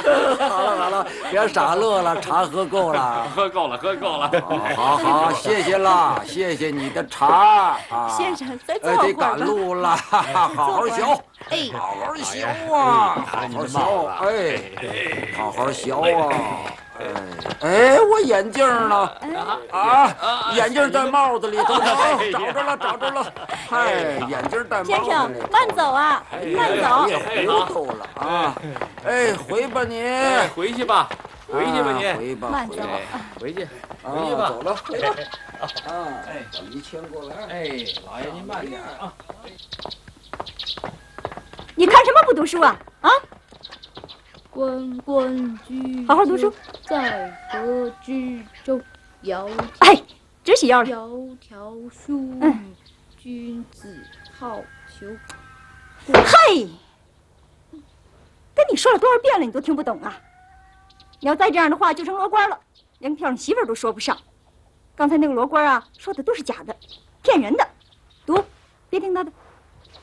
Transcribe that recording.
好了，别傻乐了，茶喝够了。 喝够了。 好，谢谢啦，谢谢你的茶啊。 先生，再坐会儿吧。 得赶路了，好好学。 哎， 好好学啊，好好学，哎，好好学啊。哎，我眼镜呢？啊，眼镜在帽子里头呢，找着了。嗨，眼镜在帽子里。 先生，慢走啊，慢走。 也糊涂了啊！哎，回吧你。 回去吧你。 回吧， 慢走。 回去吧。走了，回吧。哎，把鱼牵过来。 哎，老爷您慢点啊。 你看什么不读书啊？啊！ 关关雎好好读书。 在河之洲，窈哎，只写腰了。 窈窕淑女，君子好逑。 嘿，跟你说了多少遍了，你都听不懂啊！你要再这样的话，就成罗官了，连个漂亮媳妇儿都说不上。刚才那个罗官啊，说的都是假的，骗人的。读，别听他的。